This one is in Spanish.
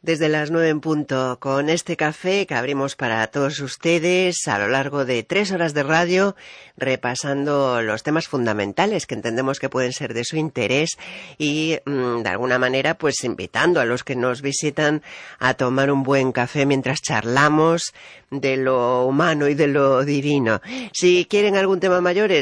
Desde las 9 en punto, con este café que abrimos para todos ustedes a lo largo de 3 horas de radio, repasando los temas fundamentales que entendemos que pueden ser de su interés y, de alguna manera, pues invitando a los que nos visitan a tomar un buen café mientras charlamos de lo humano y de lo divino. Si quieren algún tema mayor,